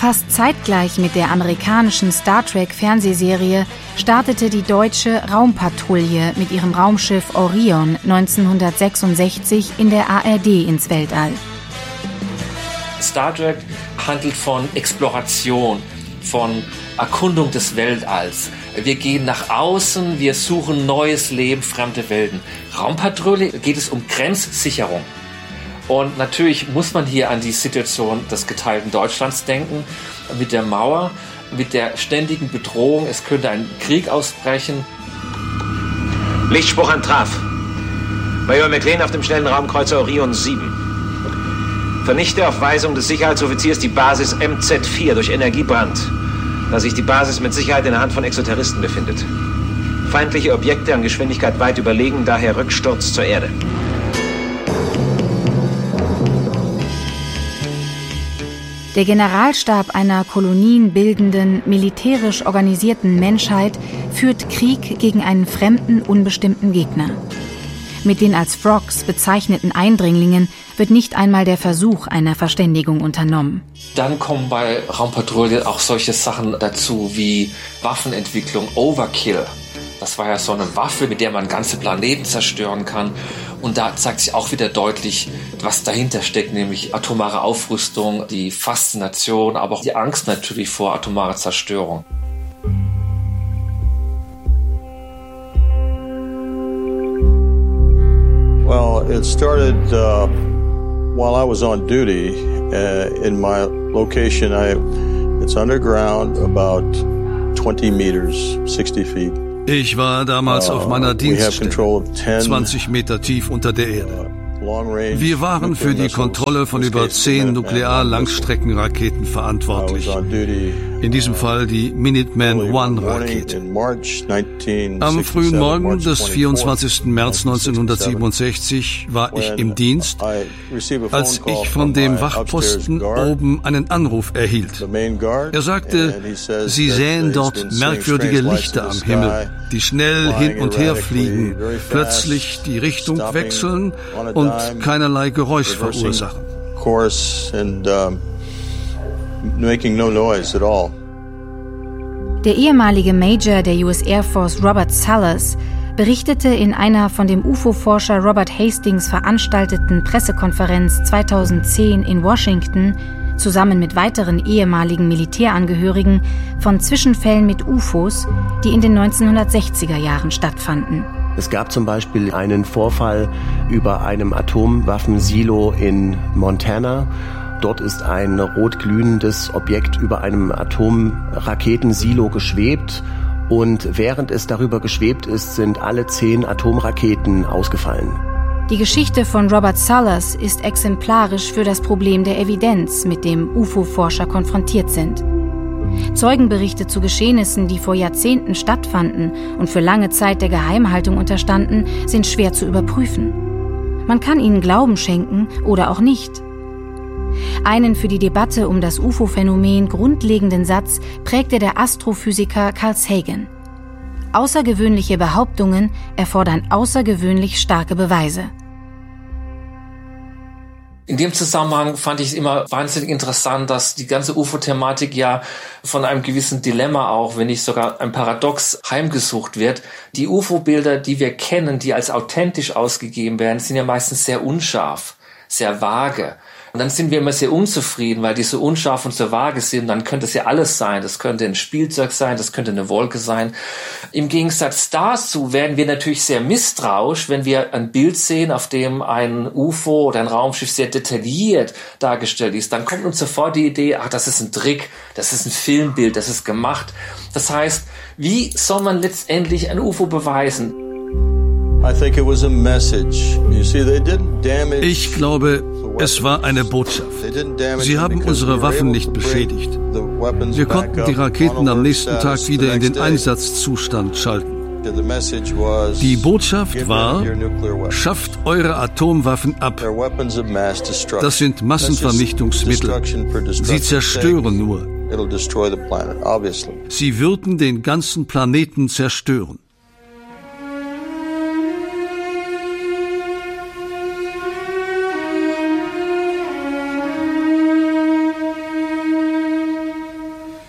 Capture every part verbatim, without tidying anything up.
Fast zeitgleich mit der amerikanischen Star Trek-Fernsehserie startete die deutsche Raumpatrouille mit ihrem Raumschiff Orion neunzehnhundertsechsundsechzig in der A R D ins Weltall. Star Trek handelt von Exploration, von Erkundung des Weltalls. Wir gehen nach außen, wir suchen neues Leben, fremde Welten. Raumpatrouille geht es um Grenzsicherung. Und natürlich muss man hier an die Situation des geteilten Deutschlands denken, mit der Mauer, mit der ständigen Bedrohung. Es könnte ein Krieg ausbrechen. Lichtspruch an Traf. Major McLean auf dem schnellen Raumkreuzer Orion sieben. Vernichte auf Weisung des Sicherheitsoffiziers die Basis M Z vier durch Energiebrand, da sich die Basis mit Sicherheit in der Hand von Exoterroristen befindet. Feindliche Objekte an Geschwindigkeit weit überlegen, daher Rücksturz zur Erde. Der Generalstab einer kolonienbildenden, militärisch organisierten Menschheit führt Krieg gegen einen fremden, unbestimmten Gegner. Mit den als Frogs bezeichneten Eindringlingen wird nicht einmal der Versuch einer Verständigung unternommen. Dann kommen bei Raumpatrouille auch solche Sachen dazu wie Waffenentwicklung, Overkill. Das war ja so eine Waffe, mit der man ganze Planeten zerstören kann. Und da zeigt sich auch wieder deutlich, was dahinter steckt, nämlich atomare Aufrüstung, die Faszination, aber auch die Angst natürlich vor atomarer Zerstörung. Well, it started uh, while I was on duty uh, in my location. I, it's underground, about twenty meters, sixty feet. Ich war damals auf meiner Dienststelle, zwanzig Meter tief unter der Erde. Wir waren für die Kontrolle von über zehn Nuklear-Langstreckenraketen verantwortlich. In diesem Fall die Minuteman-One-Rakete. Am frühen Morgen des vierundzwanzigsten März neunzehnhundertsiebenundsechzig war ich im Dienst, als ich von dem Wachposten oben einen Anruf erhielt. Er sagte, sie sähen dort merkwürdige Lichter am Himmel, die schnell hin und her fliegen, plötzlich die Richtung wechseln und keinerlei Geräusch verursachen. Der ehemalige Major der U S Air Force Robert Salas berichtete in einer von dem U F O-Forscher Robert Hastings veranstalteten Pressekonferenz zweitausendzehn in Washington zusammen mit weiteren ehemaligen Militärangehörigen von Zwischenfällen mit U F Os, die in den neunzehnhundertsechziger Jahren stattfanden. Es gab zum Beispiel einen Vorfall über einem Atomwaffensilo in Montana. Dort ist ein rot glühendes Objekt über einem Atomraketensilo geschwebt. Und während es darüber geschwebt ist, sind alle zehn Atomraketen ausgefallen. Die Geschichte von Robert Salas ist exemplarisch für das Problem der Evidenz, mit dem U F O-Forscher konfrontiert sind. Zeugenberichte zu Geschehnissen, die vor Jahrzehnten stattfanden und für lange Zeit der Geheimhaltung unterstanden, sind schwer zu überprüfen. Man kann ihnen Glauben schenken oder auch nicht. Einen für die Debatte um das U F O-Phänomen grundlegenden Satz prägte der Astrophysiker Carl Sagan. Außergewöhnliche Behauptungen erfordern außergewöhnlich starke Beweise. In dem Zusammenhang fand ich es immer wahnsinnig interessant, dass die ganze U F O-Thematik ja von einem gewissen Dilemma auch, wenn nicht sogar ein Paradox heimgesucht wird. Die U F O-Bilder, die wir kennen, die als authentisch ausgegeben werden, sind ja meistens sehr unscharf, sehr vage. Und dann sind wir immer sehr unzufrieden, weil die so unscharf und so vage sind. Dann könnte es ja alles sein. Das könnte ein Spielzeug sein, das könnte eine Wolke sein. Im Gegensatz dazu werden wir natürlich sehr misstrauisch, wenn wir ein Bild sehen, auf dem ein U F O oder ein Raumschiff sehr detailliert dargestellt ist. Dann kommt uns sofort die Idee, ach, das ist ein Trick, das ist ein Filmbild, das ist gemacht. Das heißt, wie soll man letztendlich ein U F O beweisen? Ich glaube, es war eine Botschaft. Sie haben unsere Waffen nicht beschädigt. Wir konnten die Raketen am nächsten Tag wieder in den Einsatzzustand schalten. Die Botschaft war, schafft eure Atomwaffen ab. Das sind Massenvernichtungsmittel. Sie zerstören nur. Sie würden den ganzen Planeten zerstören.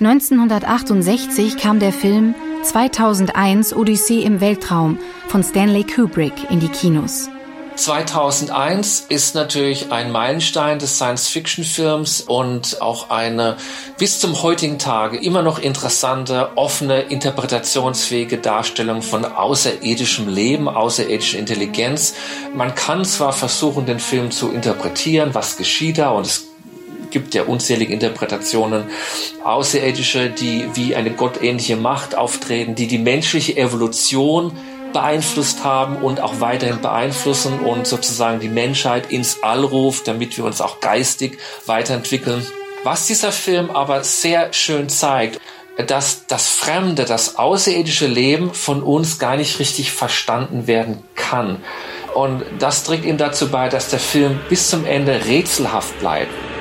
neunzehnhundertachtundsechzig kam der Film zweitausendeins Odyssee im Weltraum von Stanley Kubrick in die Kinos. zweitausendeins ist natürlich ein Meilenstein des Science-Fiction-Films und auch eine bis zum heutigen Tage immer noch interessante, offene, interpretationsfähige Darstellung von außerirdischem Leben, außerirdischer Intelligenz. Man kann zwar versuchen, den Film zu interpretieren, was geschieht da, und es gibt ja unzählige Interpretationen, Außerirdische, die wie eine gottähnliche Macht auftreten, die die menschliche Evolution beeinflusst haben und auch weiterhin beeinflussen und sozusagen die Menschheit ins All ruft, damit wir uns auch geistig weiterentwickeln. Was dieser Film aber sehr schön zeigt, dass das Fremde, das außerirdische Leben von uns gar nicht richtig verstanden werden kann. Und das trägt ihm dazu bei, dass der Film bis zum Ende rätselhaft bleibt.